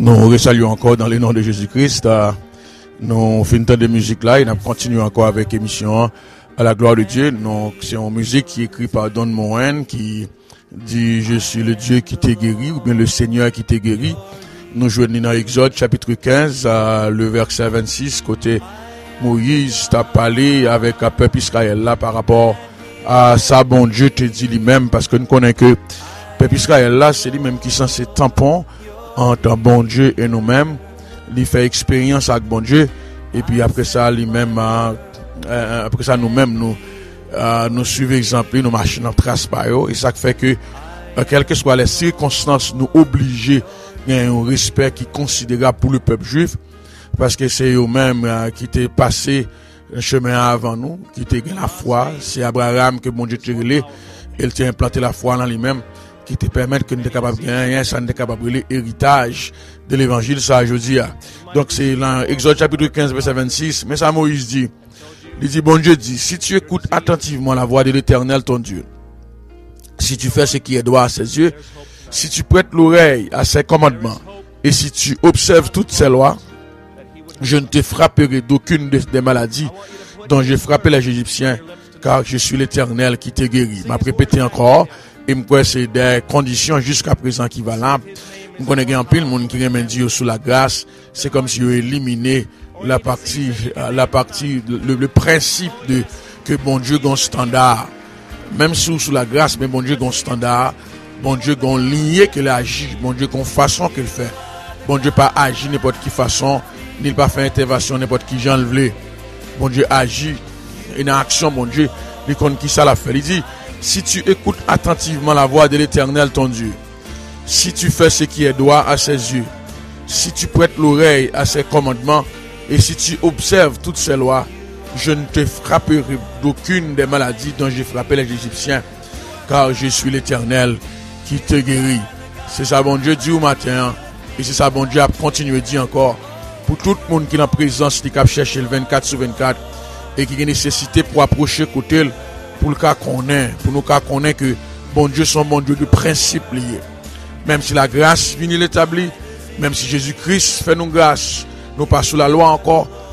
Nous saluons encore dans le nom de Jésus-Christ. Nous finissons de musique là et nous continuons encore avec l'émission à la gloire de Dieu. Donc, c'est une musique qui est écrite par Don Moen qui dit je suis le Dieu qui t'ai guéri ou bien le Seigneur qui t'ai guéri. Nous jouons dans Exode chapitre 15, le verset 26, côté Moïse t'a parlé avec le peuple Israël là par rapport à ça, bon Dieu te dit lui-même, parce que nous connaissons que le peuple Israël là, c'est lui-même qui est censé tampon entre bon Dieu et nous-mêmes. Il fait expérience avec bon Dieu, et puis après ça, lui-même, après ça, nous-mêmes, nous suivons exemple, nous marchons en trace par eux, et ça fait que, quelles que soient les circonstances, nous obligés à un respect qui est considérable pour le peuple juif, parce que c'est eux-mêmes qui étaient passés le chemin avant nous, qui étaient la foi. C'est Abraham que bon Dieu t'a relé, il t'a implanté la foi en lui-même, qui te permet que nous sommes capables de gagner, ça nous est capable de l'héritage de l'évangile, ça aujourd'hui. Donc c'est dans Exode chapitre 15, verset 26, mais ça Moïse dit, il dit, bon Dieu dit, si tu écoutes attentivement la voix de l'Éternel ton Dieu, si tu fais ce qui est droit à ses yeux, si tu prêtes l'oreille à ses commandements, et si tu observes toutes ses lois, je ne te frapperai d'aucune des maladies dont j'ai frappé les Égyptiens, car je suis l'Éternel qui t'a guéri. M'a répété encore, et me c'est des conditions jusqu'à présent qui valables. Nous connaissons un peu le monde qui remet Dieu sous la grâce, c'est comme si on éliminé le principe de que bon Dieu a un standard. Même sous la grâce, mais bon Dieu a un standard, bon Dieu a un ligne qu'il agit, bon Dieu a une façon qu'il fait. Bon Dieu pas agit n'importe quelle façon, ni pas faire intervention n'importe qui j'en le. Bon Dieu agit, une action, bon Dieu, il connaît qui ça l'a fait. Il dit, si tu écoutes attentivement la voix de l'Éternel ton Dieu, si tu fais ce qui est droit à ses yeux, si tu prêtes l'oreille à ses commandements, et si tu observes toutes ses lois, je ne te frapperai d'aucune des maladies dont j'ai frappé les Égyptiens, car je suis l'Éternel qui te guérit. C'est ça bon Dieu dit au matin, et c'est ça bon Dieu a continué de dire encore, pour tout le monde qui est en présence, qui a cherché le 24/24, et qui a nécessité pour approcher côté, pour le cas qu'on est, pour nous cas qu'on est que bon Dieu sont bon Dieu de principe lié. Même si la grâce vient l'établir, même si Jésus-Christ fait nous grâce, nous pas sous la loi encore,